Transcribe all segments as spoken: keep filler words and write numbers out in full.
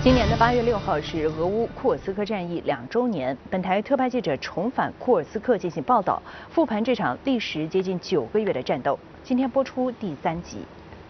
今年的八月六号是俄乌库尔斯克战役两周年。本台特派记者重返库尔斯克进行报道，复盘这场历时接近九个月的战斗。今天播出第三集。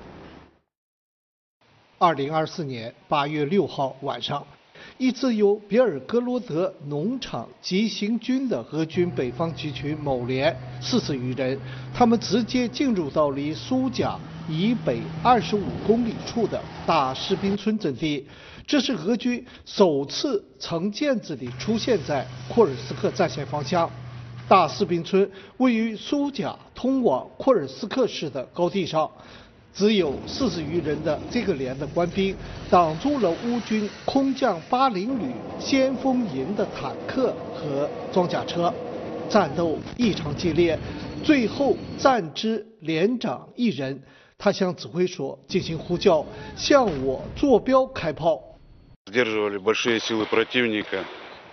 二零二四年八月六号晚上，一支由别尔哥罗德农场急行军的俄军北方集群某连四十余人，他们直接进入到离苏贾以北二十五公里处的大士兵村阵地。这是俄军首次成建制地出现在库尔斯克战线方向。大士兵村位于苏贾通往库尔斯克市的高地上，只有四十余人的这个连的官兵挡住了乌军空降八零旅先锋营的坦克和装甲车，战斗异常激烈。最后战之连长一人，他向指挥所进行呼叫，向我坐标开炮。 Сдерживали большие силы противника,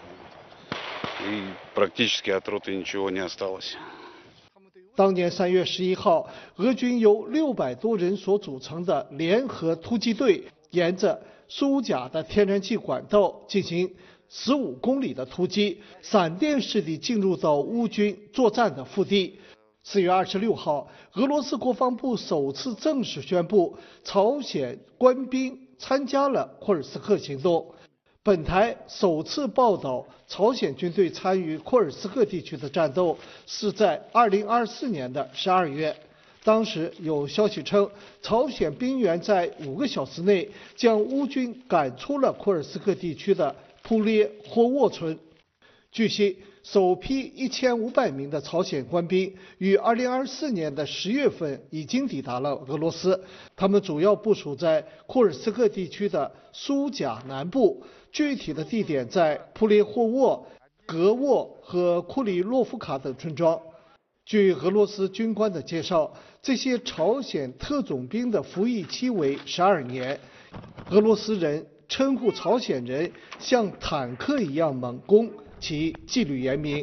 и практически от роты ничего не осталось. 当年三月十一号，俄军由六百多人所组成的联合突击队，沿着苏贾的天然气管道进行十五公里的突击，闪电式地进入到乌军作战的腹地。四月二十六号，俄罗斯国防部首次正式宣布，朝鲜官兵参加了库尔斯克行动。本台首次报道朝鲜军队参与库尔斯克地区的战斗是在二零二四年的十二月。当时有消息称，朝鲜兵员在五个小时内将乌军赶出了库尔斯克地区的普列霍沃村。据悉，首批一千五百名的朝鲜官兵于二零二四年的十月份已经抵达了俄罗斯，他们主要部署在库尔斯克地区的苏贾南部，具体的地点在普列霍沃、格沃和库里洛夫卡等村庄。据俄罗斯军官的介绍，这些朝鲜特种兵的服役期为十二年。俄罗斯人称呼朝鲜人像坦克一样猛攻，其纪律严明。